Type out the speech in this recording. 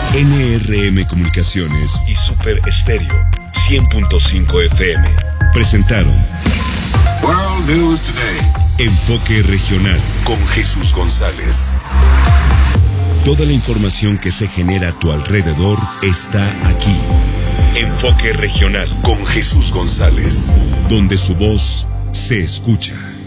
NRM Comunicaciones y Super Estéreo 100.5 FM presentaron World News Today. Enfoque Regional con Jesús González. Toda la información que se genera a tu alrededor está aquí. Enfoque Regional con Jesús González, donde su voz se escucha.